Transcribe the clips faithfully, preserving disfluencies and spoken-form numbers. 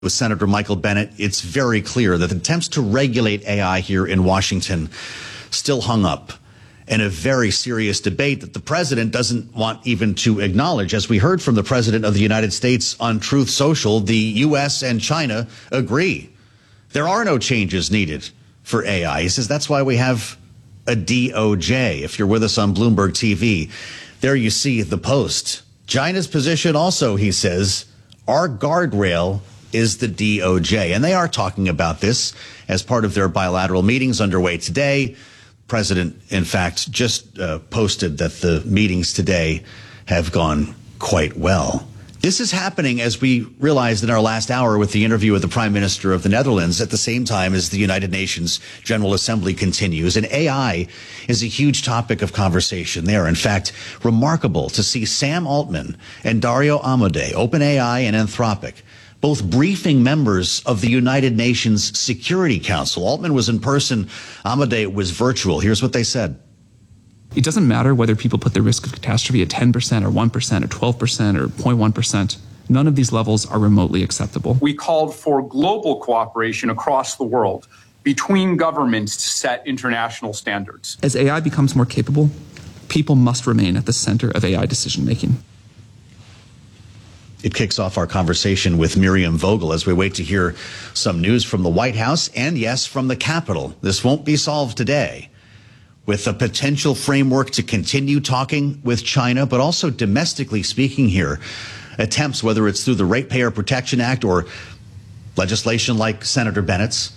with Senator Michael Bennet, it's very clear that the attempts to regulate A I here in Washington still hung up in a very serious debate that the president doesn't want even to acknowledge. As we heard from the president of the United States on Truth Social, the U S and China agree. There are no changes needed for A I. He says that's why we have a D O J. If you're with us on Bloomberg T V, there you see the post. China's position also, he says, our guardrail is the D O J. And they are talking about this as part of their bilateral meetings underway today. President, in fact, just uh, posted that the meetings today have gone quite well. This is happening, as we realized in our last hour with the interview with the Prime Minister of the Netherlands, at the same time as the United Nations General Assembly continues. And A I is a huge topic of conversation there. In fact, remarkable to see Sam Altman and Dario Amodei, OpenAI and Anthropic, both briefing members of the United Nations Security Council. Altman was in person. Amodei was virtual. Here's what they said. It doesn't matter whether people put the risk of catastrophe at ten percent or one percent or twelve percent or zero point one percent. None of these levels are remotely acceptable. We called for global cooperation across the world between governments to set international standards. As A I becomes more capable, people must remain at the center of A I decision-making. It kicks off our conversation with Miriam Vogel as we wait to hear some news from the White House and, yes, from the Capitol. This won't be solved today, with a potential framework to continue talking with China, but also domestically speaking here, attempts, whether it's through the Ratepayer Protection Act or legislation like Senator Bennett's,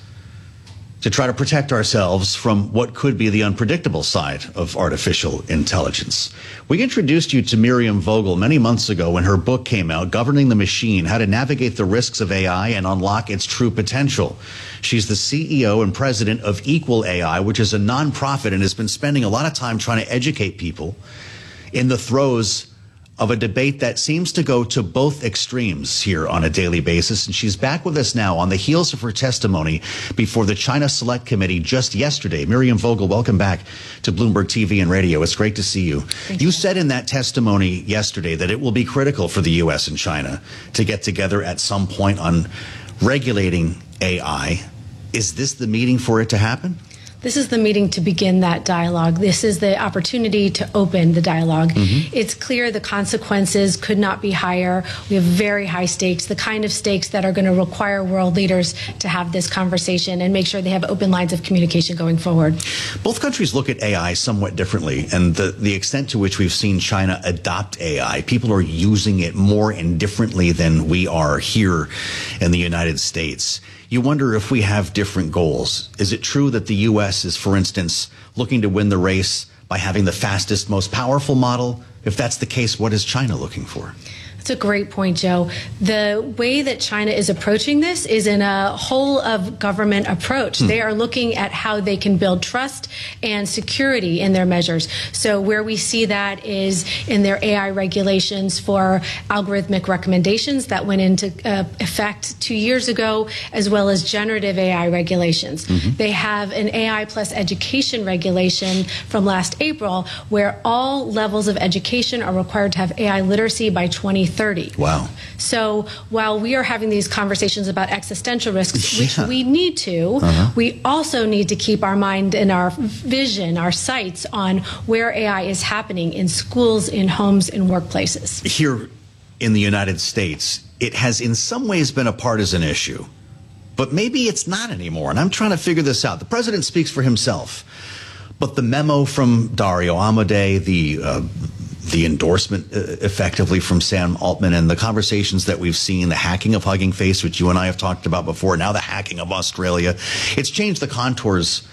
to try to protect ourselves from what could be the unpredictable side of artificial intelligence. We introduced you to Miriam Vogel many months ago when her book came out, Governing the Machine, How to Navigate the Risks of A I and Unlock Its True Potential. She's the C E O and president of Equal A I, which is a nonprofit and has been spending a lot of time trying to educate people in the throes of a debate that seems to go to both extremes here on a daily basis. And she's back with us now on the heels of her testimony before the China Select Committee just yesterday. Miriam Vogel, welcome back to Bloomberg T V and radio. It's great to see you. Thank you you said in that testimony yesterday that it will be critical for the U S and China to get together at some point on regulating A I. Is this the meeting for it to happen? This is the meeting to begin that dialogue. This is the opportunity to open the dialogue. Mm-hmm. It's clear the consequences could not be higher. We have very high stakes, the kind of stakes that are going to require world leaders to have this conversation and make sure they have open lines of communication going forward. Both countries look at A I somewhat differently, and the, the extent to which we've seen China adopt A I, people are using it more and differently than we are here in the United States. You wonder if we have different goals. Is it true that the U S is, for instance, looking to win the race by having the fastest, most powerful model? If that's the case, what is China looking for? That's a great point, Joe. The way that China is approaching this is in a whole of government approach. Hmm. They are looking at how they can build trust and security in their measures. So where we see that is in their A I regulations for algorithmic recommendations that went into uh, effect two years ago, as well as generative A I regulations. Mm-hmm. They have an A I plus education regulation from last April where all levels of education are required to have A I literacy by twenty thirty. Wow. So while we are having these conversations about existential risks, yeah. which we need to, uh-huh. we also need to keep our mind and our vision, our sights on where A I is happening in schools, in homes, in workplaces. Here in the United States, it has in some ways been a partisan issue, but maybe it's not anymore. And I'm trying to figure this out. The president speaks for himself, but the memo from Dario Amodei, the uh, the endorsement uh, effectively from Sam Altman, and the conversations that we've seen, the hacking of Hugging Face, which you and I have talked about before, now the hacking of Australia, it's changed the contours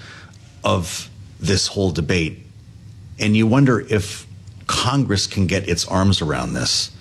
of this whole debate. And you wonder if Congress can get its arms around this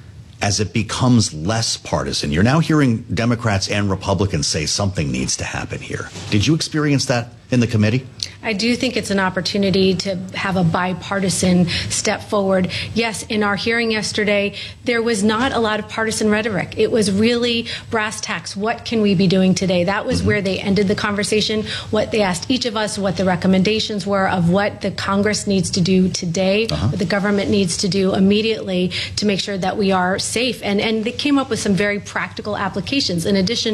as it becomes less partisan. You're now hearing Democrats and Republicans say something needs to happen here. Did you experience that in the committee? I do think it's an opportunity to have a bipartisan step forward. Yes, in our hearing yesterday, there was not a lot of partisan rhetoric. It was really brass tacks. What can we be doing today? That was mm-hmm. where they ended the conversation, what they asked each of us, what the recommendations were of what the Congress needs to do today, uh-huh. what the government needs to do immediately to make sure that we are safe. And, and they came up with some very practical applications. In addition